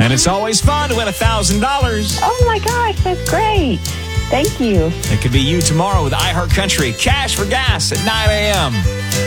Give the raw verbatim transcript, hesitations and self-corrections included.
And it's always fun to win one thousand dollars. Oh, my gosh, that's great. Thank you. It could be you tomorrow with iHeart Country. Cash for gas at nine a.m.